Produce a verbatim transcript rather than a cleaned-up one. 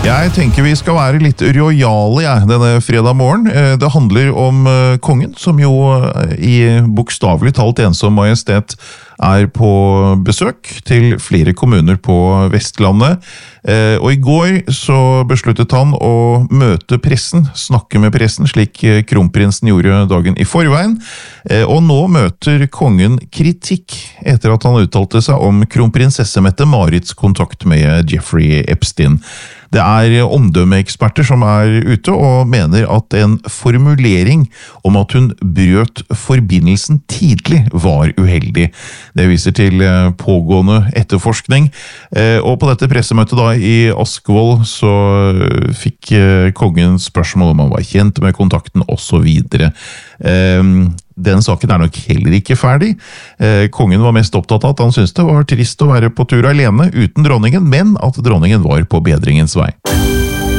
Jeg tenker vi skal være litt royale ja, denne fredag morgen. Det handler om kongen, som jo i bokstavelig talt ensom majestet er på besøk til flere kommuner på Vestlandet. Og i går så besluttet han å møte pressen, snakke med pressen, slik kronprinsen gjorde dagen i forveien. Og nå møter kongen kritikk etter at han uttalte seg om kronprinsesse Mette-Marits kontakt med Jeffrey Epstein. Det er omdømmeeksperter som er ute og mener at en formulering om at hun brøt forbindelsen tidlig var uheldig. Det viser til pågående etterforskning. Og på dette pressemøtet da i Askvoll så fikk kongen spørsmål om han var kjent med kontakten og så videre. Den saken er nok heller ikke ferdig. Kongen var mest opptatt av at han syntes det var trist å være på tur alene uten dronningen, men at dronningen var på bedringens vei.